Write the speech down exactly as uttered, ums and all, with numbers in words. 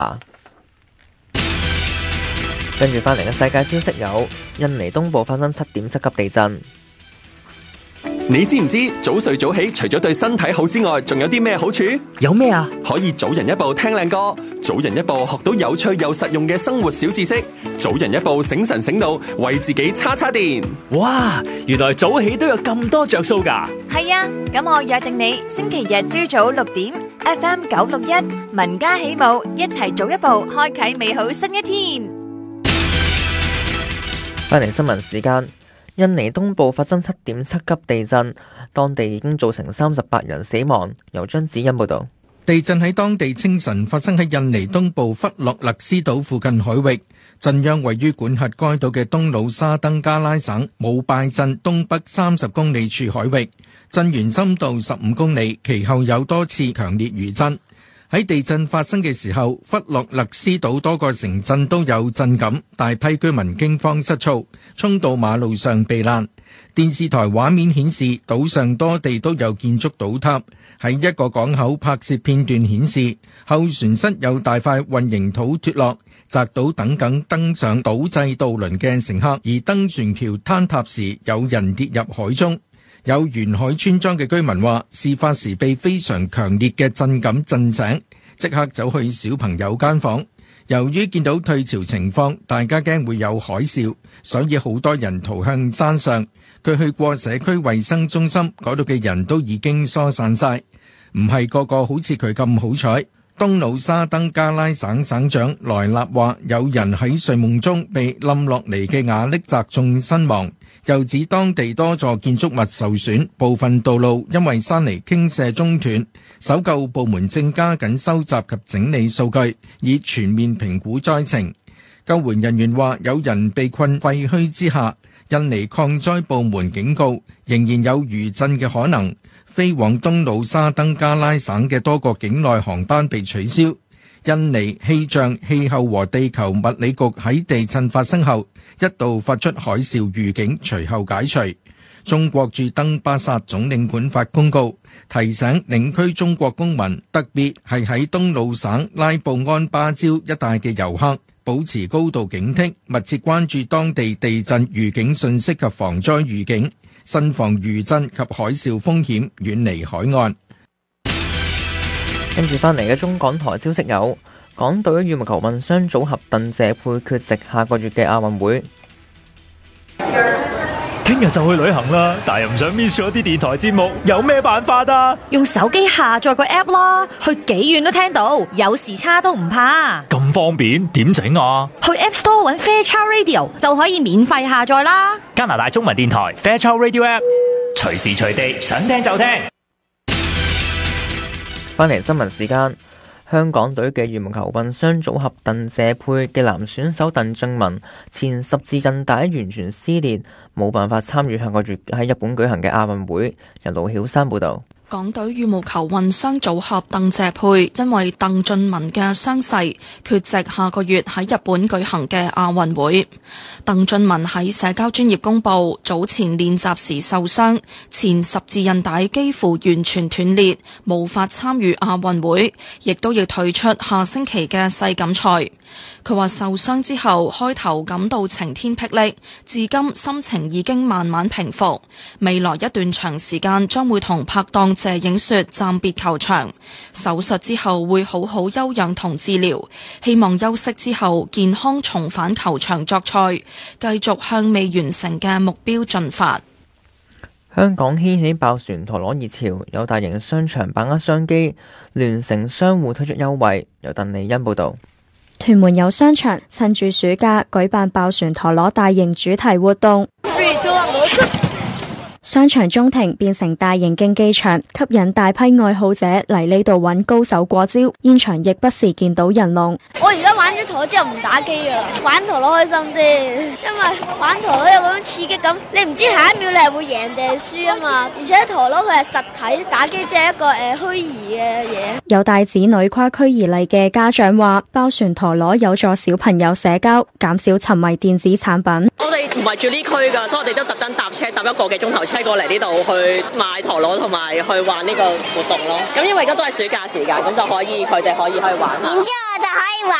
跟住翻嚟嘅世界消息有：印尼東部發生七點七級地震。 你知唔知早睡早起除咗對身體好之外，仲有啲咩好處？ 有咩啊？ 可以早人一步聽靚歌，早人一步學到有趣又實用嘅生活小知識，早人一步醒神醒腦，為自己叉叉電。 哇！原來早起都有咁多着數㗎。 係啊，咁我約定你星期日朝早六點 F M 九六一文家起舞，一齊早一步開啟美好新一天。 翻嚟新聞時間，印尼東部發生七點七級地震，當地已經造成三十八人死亡。由張子欣報道。 地震喺當地清晨發生喺印尼東部弗洛勒斯島附近海域，震央位於管轄該島嘅東努沙登加拉省姆拜鎮東北三十公里處海域，震源深度十五公里，其後有多次強烈餘震。喺地震發生嘅時候，弗洛勒斯島多個城鎮都有震感，大批居民驚慌失措，衝到馬路上避難。電視台畫面顯示，島上多地都有建築倒塌。喺一個港口拍攝片段顯示，後船室有大塊混凝土脫落，砸到等緊登上島際渡輪嘅乘客，而登船橋坍塌時有人跌入海中。有沿海村莊嘅居民話，事發時被非常強烈嘅震感震醒，即刻走去小朋友間房。由於見到退潮情況，大家驚會有海嘯，所以好多人逃向山上。佢去過社區衛生中心，嗰度嘅人都已經疏散晒，唔係個個好似佢咁好彩。東努沙登加拉省省長萊納話，有人喺睡夢中被冧落嚟嘅瓦礫砸中身亡。又指當地多座建築物受損，部分道路因為山泥傾瀉中斷。搜救部門正加緊收集及整理數據，以全面評估災情。救援人員話，有人被困廢墟之下。印尼抗災部門警告，仍然有餘震嘅可能。飛往東努沙登加拉省嘅多個境內航班被取消。印尼氣象、氣候和地球物理局喺地震發生後一度發出海嘯預警，隨後解除。中國駐登巴薩總領館發公告，提醒領區中國公民，特別係喺東努省拉布安巴礁一帶嘅遊客，保持高度警惕，密切關注當地地震預警信息及防災預警，慎防餘震及海嘯風險，遠離海岸。 跟住翻嚟嘅中港台消息有：港隊羽毛球混雙組合鄧謝佩缺席下個月嘅亞運會。 聽日就去旅行啦，但係又唔想 miss 咗啲電台節目，有咩辦法啊？ 用手機下載個 app 啦，去幾遠都聽到，有時差都唔怕。 咁方便，點整啊？ 去 App Store 揾 Fairchild Radio 就可以免費下載啦。 加拿大中文電台 Fairchild Radio App， 隨時隨地想聽就聽。 翻嚟新聞時間，香港隊嘅羽毛球混雙組合鄧謝佩嘅男選手鄧俊文前十字韌帶完全撕裂，冇辦法參與下個月喺日本舉行嘅亞運會。由盧曉山報道。 港隊羽毛球混雙組合鄧謝佩因為鄧俊文嘅傷勢，缺席下個月喺日本舉行嘅亞運會。鄧俊文喺社交專頁公布，早前練習時受傷，前十字韌帶幾乎完全斷裂，無法參與亞運會，亦都要退出下星期嘅世錦賽。佢話受傷之後，開頭感到晴天霹靂，至今心情已經慢慢平復。未來一段長時間將會同拍檔謝影雪暫別球場，手術之後會好好休養同治療，希望休息之後健康重返球場作賽，繼續向未完成嘅目標進發。 香港掀起爆旋陀螺熱潮，有大型商場把握商機，聯乘商戶推出優惠。由鄧麗欣報導。 屯門有商場趁住暑假舉辦爆旋陀螺大型主題活動，商場中庭變成大型競技場，吸引大批愛好者嚟呢度揾高手過招。現場亦不時見到人龍。 我而家玩咗陀螺之後唔打機啊，玩陀螺開心啲，因為玩陀螺有嗰種刺激感，你唔知下一秒你係會贏定係輸啊嘛。而且陀螺佢係實體，打機只係一個誒虛擬嘅嘢。 有帶子女跨區而嚟嘅家長話，爆旋陀螺有助小朋友社交，減少沉迷電子產品。 我哋為唔係住呢區㗎，所以我哋都特登搭車搭一個幾鐘頭車過嚟呢度去買陀螺同埋去玩呢個活動咯。咁因為而家都係暑假時間，咁就可以佢哋可以去玩下。 然之後就可以玩